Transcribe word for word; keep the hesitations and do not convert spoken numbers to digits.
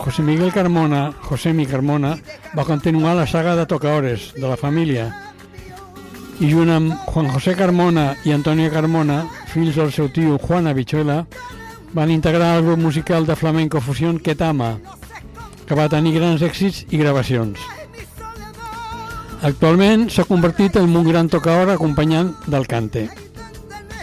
José Miguel Carmona, Josemi Carmona, va continuar la saga de tocaores de la família i junt amb Juan José Carmona i Antonio Carmona, fills del seu tio Juan Habichuela, van integrar el grup musical de flamenco fusió Ketama, que va tenir grans èxits i gravacions. Actualment s'ha convertit en un gran tocaor acompanyant del cante.